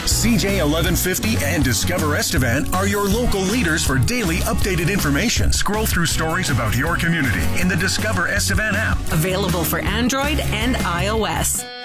CJ 1150 and Discover Estevan are your local leaders for daily updated information. Scroll through stories about your community in the Discover Estevan app. Available for Android and iOS.